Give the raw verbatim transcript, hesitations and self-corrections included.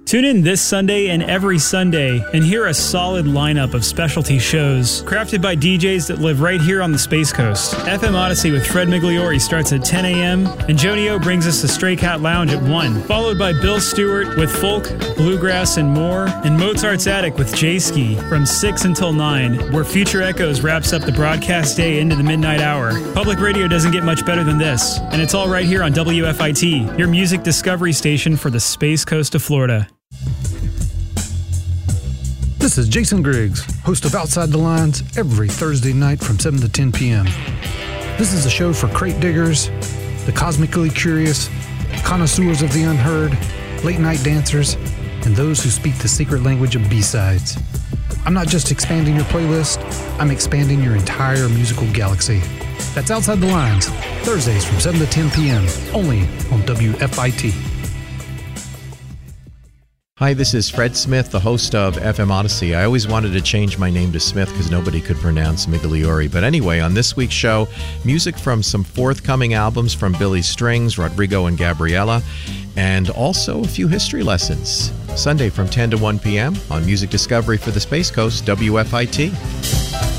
Tune in this Sunday and every Sunday and hear a solid lineup of specialty shows crafted by D Js that live right here on the Space Coast. F M Odyssey with Fred Migliori starts at ten a.m. and Joni O brings us the Stray Cat Lounge at one, followed by Bill Stewart with folk, bluegrass, and more, and Mozart's Attic with J-Ski from six until nine, where Future Echoes wraps up the broadcast day into the midnight hour. Public radio doesn't get much better than this, and it's all right here on W F I T, your music discovery station for the Space Coast of Florida. This is Jason Griggs, host of Outside the Lines, every Thursday night from seven to ten p.m. This is a show for crate diggers, the cosmically curious, connoisseurs of the unheard, late-night dancers, and those who speak the secret language of B-sides. I'm not just expanding your playlist, I'm expanding your entire musical galaxy. That's Outside the Lines, Thursdays from seven to ten p.m., only on W F I T. Hi, this is Fred Smith, the host of F M Odyssey. I always wanted to change my name to Smith because nobody could pronounce Migliori. But anyway, on this week's show, music from some forthcoming albums from Billy Strings, Rodrigo and Gabriela, and also a few history lessons. Sunday from ten to one p.m. on Music Discovery for the Space Coast, W F I T.